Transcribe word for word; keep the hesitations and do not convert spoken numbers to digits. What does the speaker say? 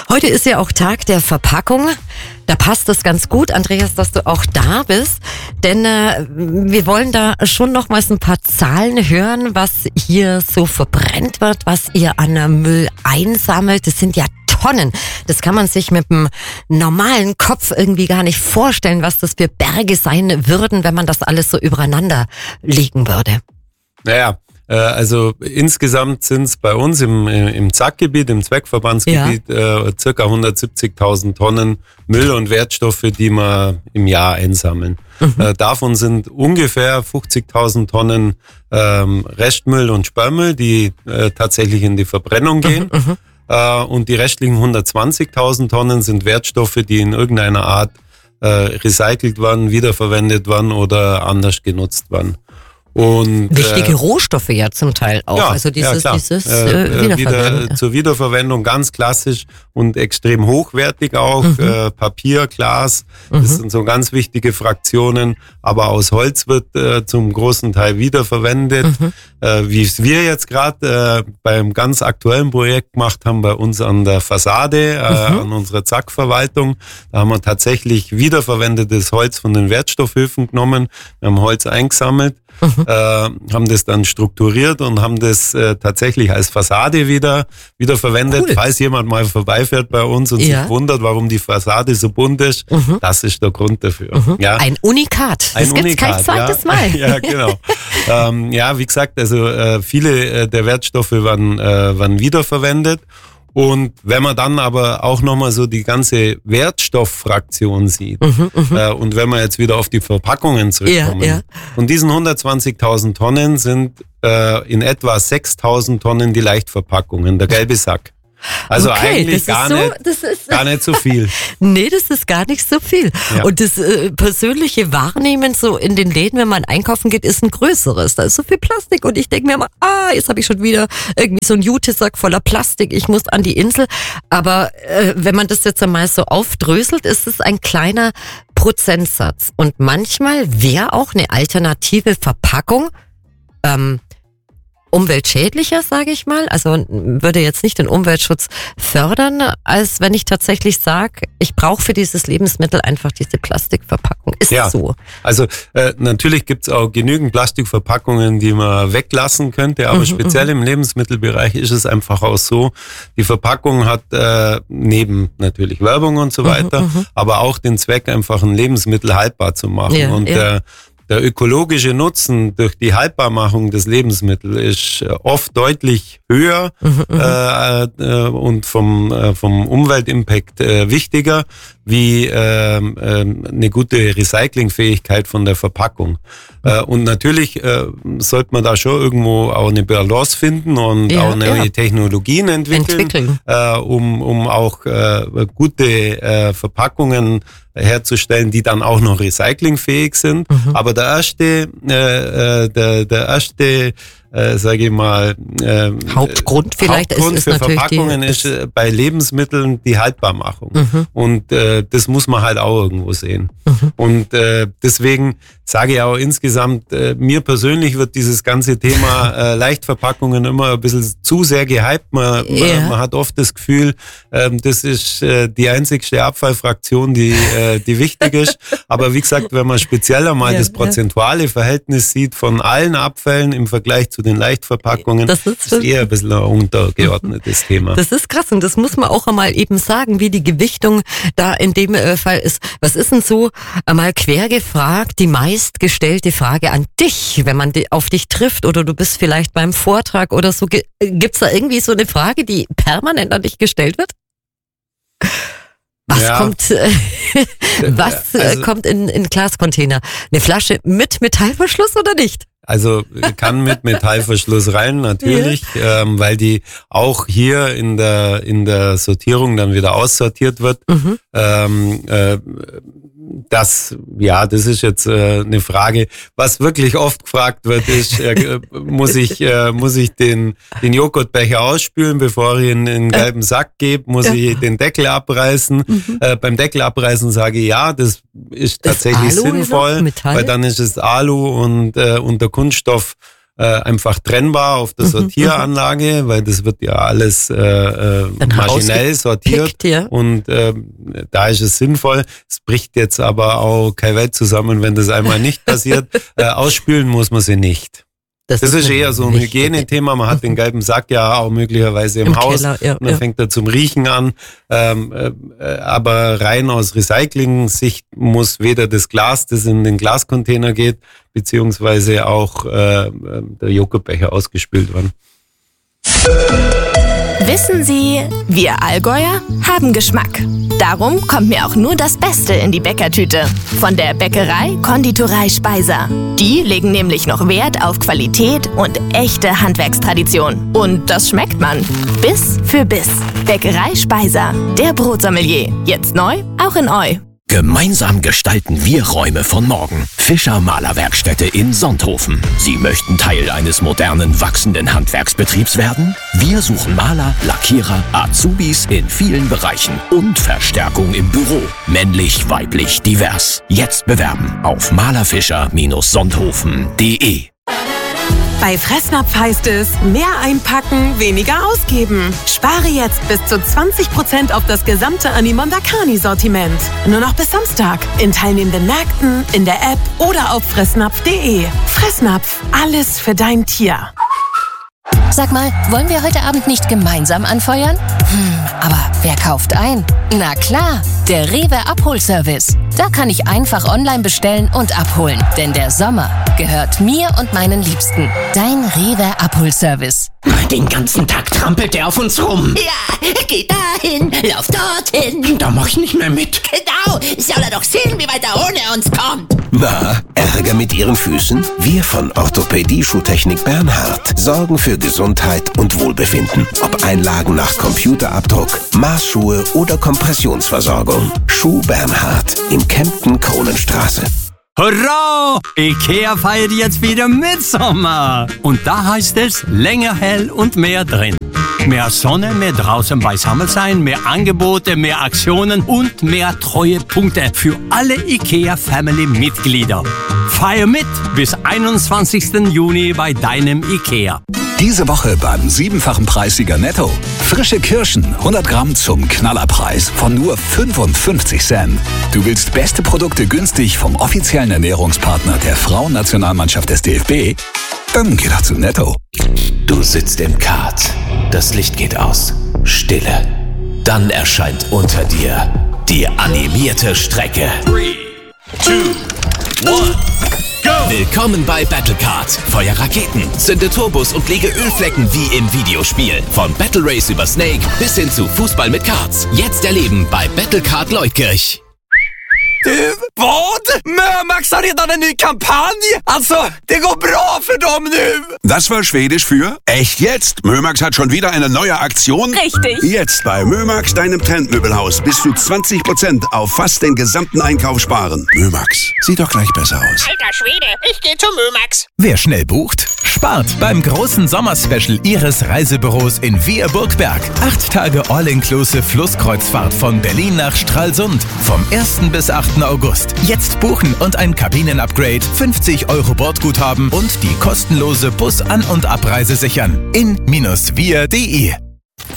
Heute ist ja auch Tag der Verpackung. Da passt es ganz gut, Andreas, dass du auch da bist. Denn äh, wir wollen da schon nochmals ein paar Zahlen hören, was hier so verbrennt wird, was ihr an Müll einsammelt. Das sind ja Tonnen. Das kann man sich mit dem normalen Kopf irgendwie gar nicht vorstellen, was das für Berge sein würden, wenn man das alles so übereinander legen würde. Naja, also insgesamt sind es bei uns im, im Z A K-Gebiet, im Zweckverbandsgebiet, ja. äh, circa hundertsiebzigtausend Tonnen Müll und Wertstoffe, die wir im Jahr einsammeln. Mhm. Äh, davon sind ungefähr fünfzigtausend Tonnen ähm, Restmüll und Sperrmüll, die äh, tatsächlich in die Verbrennung gehen. Mhm, äh, und die restlichen hundertzwanzigtausend Tonnen sind Wertstoffe, die in irgendeiner Art äh, recycelt werden, wiederverwendet werden oder anders genutzt werden. Und, Wichtige äh, Rohstoffe ja zum Teil auch. Ja, also dieses, ja, dieses äh, äh, Wiederverwenden. Wieder, zur Wiederverwendung ganz klassisch und extrem hochwertig auch. Mhm. Äh, Papier, Glas, mhm. das sind so ganz wichtige Fraktionen. Aber aus Holz wird äh, zum großen Teil wiederverwendet. Mhm. Äh, wie es wir jetzt gerade äh, beim ganz aktuellen Projekt gemacht haben, bei uns an der Fassade, äh, mhm. an unserer Z A K-Verwaltung. Da haben wir tatsächlich wiederverwendetes Holz von den Wertstoffhöfen genommen. Wir haben Holz eingesammelt. Mhm. Äh, haben das dann strukturiert und haben das äh, tatsächlich als Fassade wieder, wieder verwendet. Cool. Falls jemand mal vorbeifährt bei uns und ja. sich wundert, warum die Fassade so bunt ist, mhm. das ist der Grund dafür. Mhm. Ja. Ein Unikat. Ein das gibt's Unikat, kein zweites ja. Mal. Ja, genau. ähm, ja, wie gesagt, also äh, viele äh, der Wertstoffe werden, äh, werden wiederverwendet. Und wenn man dann aber auch nochmal so die ganze Wertstofffraktion sieht, mhm, äh, und wenn wir jetzt wieder auf die Verpackungen zurückkommen, ja, ja. von diesen hundertzwanzigtausend Tonnen sind äh, in etwa sechstausend Tonnen die Leichtverpackungen, der gelbe Sack. Also okay, eigentlich gar, so, nicht, das ist, gar nicht so viel. Nee, das ist gar nicht so viel. Ja. Und das äh, persönliche Wahrnehmen so in den Läden, wenn man einkaufen geht, ist ein größeres. Da ist so viel Plastik und ich denke mir immer, ah, jetzt habe ich schon wieder irgendwie so einen Jutesack voller Plastik, ich muss an die Insel. Aber äh, wenn man das jetzt einmal so aufdröselt, ist es ein kleiner Prozentsatz. Und manchmal wäre auch eine alternative Verpackung ähm, umweltschädlicher, sage ich mal, also würde jetzt nicht den Umweltschutz fördern, als wenn ich tatsächlich sage, ich brauche für dieses Lebensmittel einfach diese Plastikverpackung. Ist ja, so? Also äh, natürlich gibt's auch genügend Plastikverpackungen, die man weglassen könnte, aber mhm, speziell im Lebensmittelbereich ist es einfach auch so, die Verpackung hat äh, neben natürlich Werbung und so weiter, mhm, aber auch den Zweck, einfach ein Lebensmittel haltbar zu machen. Ja, und ja. Äh, Der ökologische Nutzen durch die Haltbarmachung des Lebensmittels ist oft deutlich höher mhm, äh, äh, und vom, äh, vom Umweltimpact äh, wichtiger wie äh, äh, eine gute Recyclingfähigkeit von der Verpackung. Äh, und natürlich äh, sollte man da schon irgendwo auch eine Balance finden und ja, auch neue ja. Technologien entwickeln, entwickeln. Äh, um, um auch äh, gute äh, Verpackungen herzustellen, die dann auch noch recyclingfähig sind. Mhm. Aber der erste, äh, der, der erste, äh, sage ich mal, äh, Hauptgrund vielleicht Hauptgrund ist, ist für natürlich Verpackungen die, ist äh, bei Lebensmitteln die Haltbarmachung. Mhm. Und äh, das muss man halt auch irgendwo sehen. Mhm. Und äh, deswegen sage ich auch insgesamt, äh, mir persönlich wird dieses ganze Thema äh, Leichtverpackungen immer ein bisschen zu sehr gehypt. Man, yeah. man, man hat oft das Gefühl, äh, das ist äh, die einzigste Abfallfraktion, die, äh, die wichtig ist. Aber wie gesagt, wenn man speziell einmal ja, das prozentuale ja. Verhältnis sieht von allen Abfällen im Vergleich zu den Leichtverpackungen, das ist, ist eher ein bisschen ein untergeordnetes Thema. Das ist krass und das muss man auch einmal eben sagen, wie die Gewichtung da in dem Fall ist. Was ist denn so einmal quer gefragt, die meistgestellte Frage an dich, wenn man auf dich trifft oder du bist vielleicht beim Vortrag oder so, gibt's da irgendwie so eine Frage, die permanent an dich gestellt wird? Was ja. kommt, äh, was also, kommt in, in Glascontainer? Eine Flasche mit Metallverschluss oder nicht? Also kann mit Metallverschluss rein, natürlich, ja. ähm, weil die auch hier in der in der Sortierung dann wieder aussortiert wird. Mhm. Ähm, äh, das, ja, das ist jetzt äh, eine Frage. Was wirklich oft gefragt wird, ist, äh, muss ich äh, muss ich den den Joghurtbecher ausspülen, bevor ich ihn in den gelben Sack gebe? Muss ja. ich den Deckel abreißen? Mhm. Äh, beim Deckel abreißen sage ich ja, das ist tatsächlich ist Alu sinnvoll, weil dann ist es Alu und äh, und der Kunststoff äh, einfach trennbar auf der Sortieranlage, weil das wird ja alles äh, äh, maschinell sortiert ja. und äh, da ist es sinnvoll. Es bricht jetzt aber auch keine Welt zusammen, wenn das einmal nicht passiert. äh, ausspülen muss man sie nicht. Das, das ist, ist eher so ein Hygienethema. Man hat den gelben Sack ja auch möglicherweise im, Im Haus Keller, ja, und dann ja. fängt er zum Riechen an. Ähm, äh, aber rein aus Recycling-Sicht muss weder das Glas, das in den Glascontainer geht, beziehungsweise auch äh, der Joghurtbecher ausgespült werden. Wissen Sie, wir Allgäuer haben Geschmack. Darum kommt mir auch nur das Beste in die Bäckertüte. Von der Bäckerei Konditorei Speiser. Die legen nämlich noch Wert auf Qualität und echte Handwerkstradition. Und das schmeckt man. Biss für Biss. Bäckerei Speiser. Der Brotsommelier. Jetzt neu, auch in Eu. Gemeinsam gestalten wir Räume von morgen. Fischer Malerwerkstätte in Sonthofen. Sie möchten Teil eines modernen, wachsenden Handwerksbetriebs werden? Wir suchen Maler, Lackierer, Azubis in vielen Bereichen und Verstärkung im Büro. Männlich, weiblich, divers. Jetzt bewerben auf malerfischer Sonthofen punkt de. Bei Fressnapf heißt es, mehr einpacken, weniger ausgeben. Spare jetzt bis zu zwanzig Prozent auf das gesamte Animondakani-Sortiment. Nur noch bis Samstag. In teilnehmenden Märkten, in der App oder auf fressnapf punkt de. Fressnapf, alles für dein Tier. Sag mal, wollen wir heute Abend nicht gemeinsam anfeuern? Hm, aber wer kauft ein? Na klar, der Rewe Abholservice. Da kann ich einfach online bestellen und abholen. Denn der Sommer gehört mir und meinen Liebsten. Dein Rewe Abholservice. Den ganzen Tag trampelt er auf uns rum. Ja, geh dahin, lauf dorthin. Da mach ich nicht mehr mit. Genau, soll er doch sehen, wie weit er ohne uns kommt. Na, Ärger mit Ihren Füßen? Wir von Orthopädie Schuhtechnik Bernhard sorgen für Gesundheit und Wohlbefinden. Ob Einlagen nach Computerabdruck, Maßschuhe oder Kompressionsversorgung. Schuh Bernhard in Kempten-Kronenstraße. Hurra! Ikea feiert jetzt wieder Mitsommer. Und da heißt es länger hell und mehr drin. Mehr Sonne, mehr draußen beisammen sein, mehr Angebote, mehr Aktionen und mehr Treuepunkte für alle IKEA-Family-Mitglieder. Feier mit bis einundzwanzigsten Juni bei deinem IKEA. Diese Woche beim siebenfachen Preissieger Netto. Frische Kirschen, hundert Gramm zum Knallerpreis von nur fünfundfünfzig Cent. Du willst beste Produkte günstig vom offiziellen Ernährungspartner der Frauennationalmannschaft des D F B? Dann geh doch zu Netto. Du sitzt im Kart. Das Licht geht aus. Stille. Dann erscheint unter dir die animierte Strecke. Three, two, one. Go! Willkommen bei Battlecard. Feuer Raketen, zünde Turbos und lege Ölflecken wie im Videospiel. Von Battle Race über Snake bis hin zu Fußball mit Karts. Jetzt erleben bei Battlecard Leutkirch. Du, vad? Mömax har redan en ny kampanj! Alltså, det går bra för dem nu! Das war Schwedisch für echt jetzt. Mömax hat schon wieder eine neue Aktion. Richtig. Jetzt bei Mömax, deinem Trendmöbelhaus, bis zu zwanzig Prozent auf fast den gesamten Einkauf sparen. Mömax, sieht doch gleich besser aus. Alter Schwede, ich geh zu Mömax. Wer schnell bucht, spart beim großen Sommerspecial Ihres Reisebüros in Wehr Burgberg. Acht Tage All-Inclusive Flusskreuzfahrt von Berlin nach Stralsund. Vom ersten bis achten August. Jetzt buchen und ein Kabinenupgrade, fünfzig Euro Bordguthaben und die kostenlose Bus-An- und Abreise sichern. in Bindestrich wir punkt de